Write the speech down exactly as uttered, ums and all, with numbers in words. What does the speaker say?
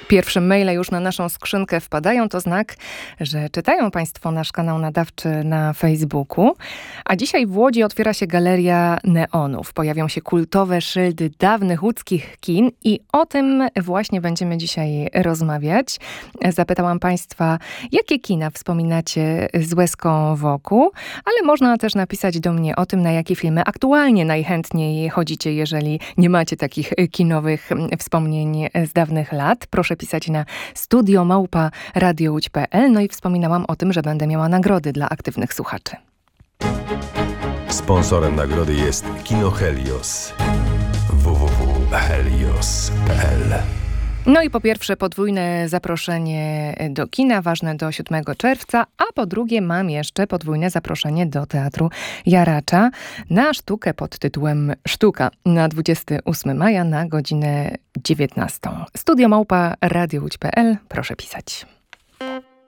Pierwsze maile już na naszą skrzynkę wpadają, to znak, że czytają Państwo nasz kanał nadawczy na Facebooku. A dzisiaj w Łodzi otwiera się Galeria Neonów. Pojawią się kultowe szyldy dawnych łódzkich kin i o tym właśnie będziemy dzisiaj rozmawiać. Zapytałam Państwa, jakie kina wspominacie z łezką wokół, ale można też napisać do mnie o tym, na jakie filmy aktualnie najchętniej chodzicie, jeżeli nie macie takich kinowych wspomnień z dawnych lat. Proszę pisać na studio małpa radio łódź kropka pe el. No i wspominałam o tym, że będę miała nagrody dla aktywnych słuchaczy. Sponsorem nagrody jest Kino Helios. w w w kropka helios kropka pe el. No i po pierwsze podwójne zaproszenie do kina, ważne do siódmego czerwca, a po drugie mam jeszcze podwójne zaproszenie do Teatru Jaracza na sztukę pod tytułem Sztuka na dwudziestego ósmego maja na godzinę dziewiętnastą. Studio małpa radio łódź kropka pe el, proszę pisać.